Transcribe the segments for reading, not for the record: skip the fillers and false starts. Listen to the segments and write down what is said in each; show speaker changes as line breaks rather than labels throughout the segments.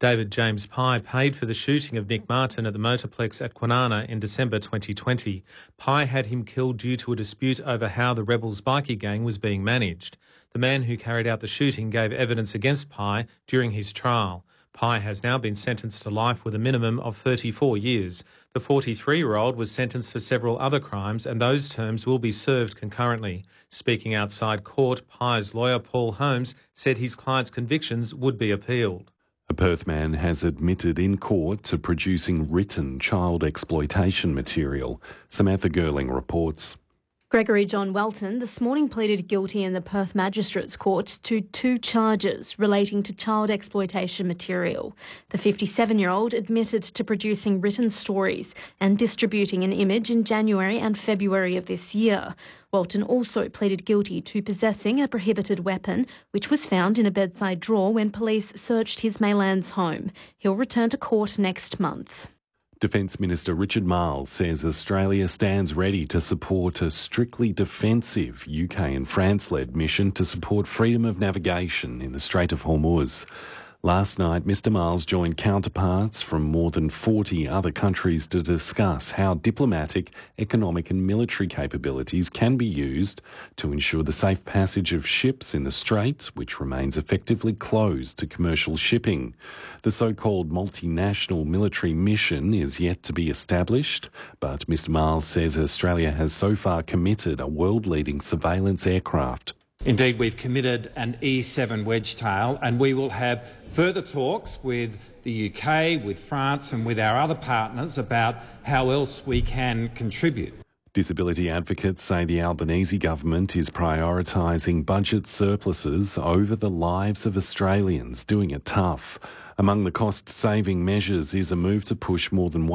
David James Pye paid for the shooting of Nick Martin at the Motorplex at Kwinana in December 2020. Pye had him killed due to a dispute over how the rebels' bikie gang was being managed. The man who carried out the shooting gave evidence against Pye during his trial. Pye has now been sentenced to life with a minimum of 34 years. The 43-year-old was sentenced for several other crimes and those terms will be served concurrently. Speaking outside court, Pye's lawyer Paul Holmes said his client's convictions would be appealed.
A Perth man has admitted in court to producing written child exploitation material. Samantha Gerling reports.
Gregory John Welton this morning pleaded guilty in the Perth Magistrates Court to 2 charges relating to child exploitation material. The 57-year-old admitted to producing written stories and distributing an image in January and February of this year. Welton also pleaded guilty to possessing a prohibited weapon, which was found in a bedside drawer when police searched his Maylands home. He'll return to court next month.
Defence Minister Richard Marles says Australia stands ready to support a strictly defensive UK and France-led mission to support freedom of navigation in the Strait of Hormuz. Last night, Mr Marles joined counterparts from more than 40 other countries to discuss how diplomatic, economic and military capabilities can be used to ensure the safe passage of ships in the strait, which remains effectively closed to commercial shipping. The so-called multinational military mission is yet to be established, but Mr Marles says Australia has so far committed a world-leading surveillance aircraft.
Indeed, we've committed an E-7 Wedgetail, and we will have further talks with the UK, with France and with our other partners about how else we can contribute.
Disability advocates say the Albanese government is prioritising budget surpluses over the lives of Australians, doing it tough. Among the cost-saving measures is a move to push more than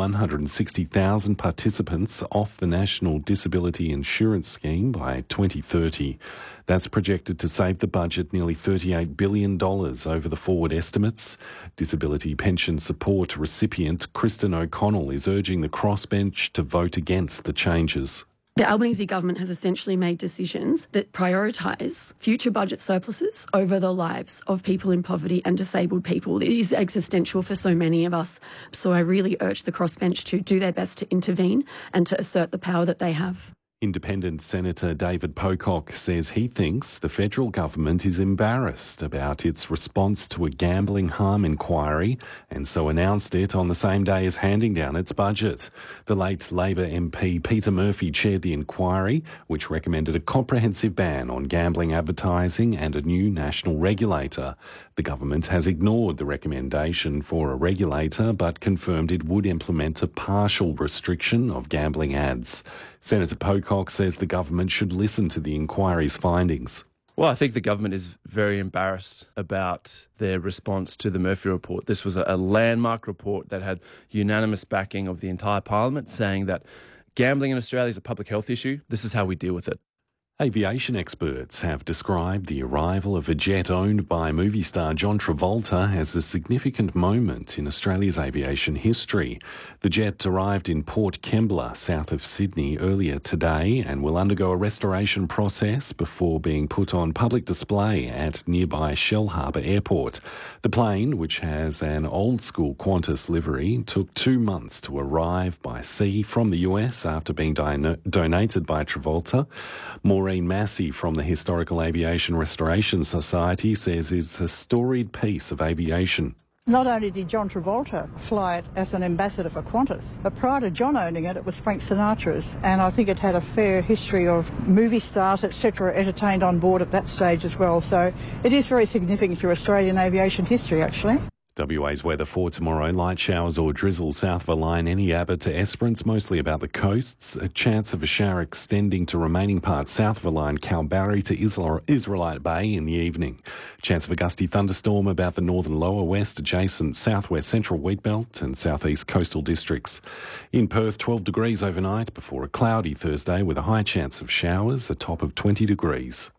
160,000 participants off the National Disability Insurance Scheme by 2030. That's projected to save the budget nearly $38 billion over the forward estimates. Disability pension support recipient Kristen O'Connell is urging the crossbench to vote against the changes.
The Albanese government has essentially made decisions that prioritise future budget surpluses over the lives of people in poverty and disabled people. It is existential for so many of us. So I really urge the crossbench to do their best to intervene and to assert the power that they have.
Independent Senator David Pocock says he thinks the federal government is embarrassed about its response to a gambling harm inquiry and so announced it on the same day as handing down its budget. The late Labor MP Peter Murphy chaired the inquiry, which recommended a comprehensive ban on gambling advertising and a new national regulator. The government has ignored the recommendation for a regulator but confirmed it would implement a partial restriction of gambling ads. Senator Pocock says the government should listen to the inquiry's findings.
Well, I think the government is very embarrassed about their response to the Murphy report. This was a landmark report that had unanimous backing of the entire parliament, saying that gambling in Australia is a public health issue. This is how we deal with it.
Aviation experts have described the arrival of a jet owned by movie star John Travolta as a significant moment in Australia's aviation history. The jet arrived in Port Kembla, south of Sydney, earlier today and will undergo a restoration process before being put on public display at nearby Shellharbour Airport. The plane, which has an old-school Qantas livery, took 2 months to arrive by sea from the US after being donated by Travolta. Maureen Massey from the Historical Aviation Restoration Society says it's a storied piece of aviation.
Not only did John Travolta fly it as an ambassador for Qantas, but prior to John owning it, it was Frank Sinatra's, and I think it had a fair history of movie stars, etc., entertained on board at that stage as well. So it is very significant to Australian aviation history, actually.
WA's weather for tomorrow: light showers or drizzle south of a line, Eneabba to Esperance, mostly about the coasts. A chance of a shower extending to remaining parts south of a line, Kalbarri to Israelite Bay in the evening. Chance of a gusty thunderstorm about the northern lower west, adjacent southwest central wheatbelt and southeast coastal districts. In Perth, 12 degrees overnight before a cloudy Thursday with a high chance of showers, a top of 20 degrees.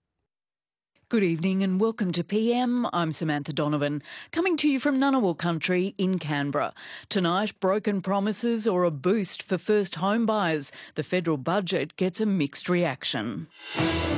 Good evening and welcome to PM. I'm Samantha Donovan, coming to you from Ngunnawal country in Canberra. Tonight, broken promises or a boost for first home buyers. The federal budget gets a mixed reaction.